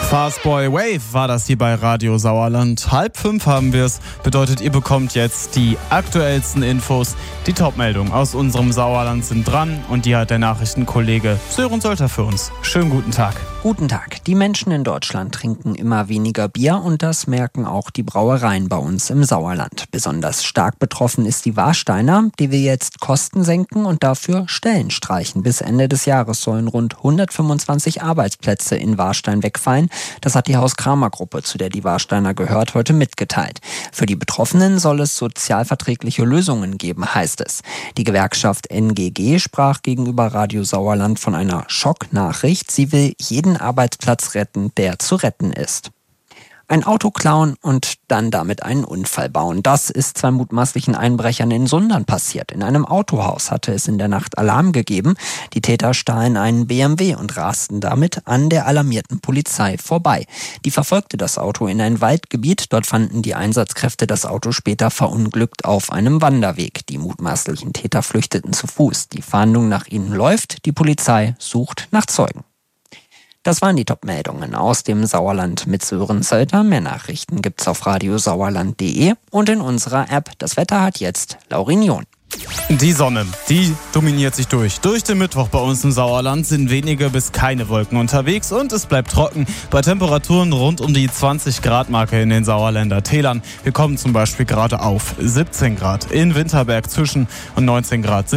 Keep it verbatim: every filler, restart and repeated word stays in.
Fastboy Wave war das hier bei Radio Sauerland. Halb fünf haben wir es. Bedeutet, ihr bekommt jetzt die aktuellsten Infos. Die Top-Meldungen aus unserem Sauerland sind dran und die hat der Nachrichtenkollege Sören Sölter für uns. Schönen guten Tag. Guten Tag. Die Menschen in Deutschland trinken immer weniger Bier und das merken auch die Brauereien bei uns im Sauerland. Besonders stark betroffen ist die Warsteiner, die will jetzt Kosten senken und dafür Stellen streichen. Bis Ende des Jahres sollen rund hundertfünfundzwanzig Arbeitsplätze in Warstein wegfallen. Das hat die Haus-Kramer-Gruppe, zu der die Warsteiner gehört, heute mitgeteilt. Für die Betroffenen soll es sozialverträgliche Lösungen geben, heißt es. Die Gewerkschaft N G G sprach gegenüber Radio Sauerland von einer Schocknachricht. Sie will jeden Arbeitsplatz retten, der zu retten ist. Ein Auto klauen und dann damit einen Unfall bauen. Das ist zwei mutmaßlichen Einbrechern in Sundern passiert. In einem Autohaus hatte es in der Nacht Alarm gegeben. Die Täter stahlen einen B M W und rasten damit an der alarmierten Polizei vorbei. Die verfolgte das Auto in ein Waldgebiet. Dort fanden die Einsatzkräfte das Auto später verunglückt auf einem Wanderweg. Die mutmaßlichen Täter flüchteten zu Fuß. Die Fahndung nach ihnen läuft. Die Polizei sucht nach Zeugen. Das waren die Top-Meldungen aus dem Sauerland mit Sören Sölter. Mehr Nachrichten gibt's auf radiosauerland punkt de und in unserer App. Das Wetter hat jetzt Laurin John. Die Sonne, die dominiert sich durch. Durch den Mittwoch bei uns im Sauerland sind wenige bis keine Wolken unterwegs und es bleibt trocken bei Temperaturen rund um die zwanzig Grad Marke in den Sauerländer Tälern. Wir kommen zum Beispiel gerade auf siebzehn Grad in Winterberg zwischen und neunzehn Grad.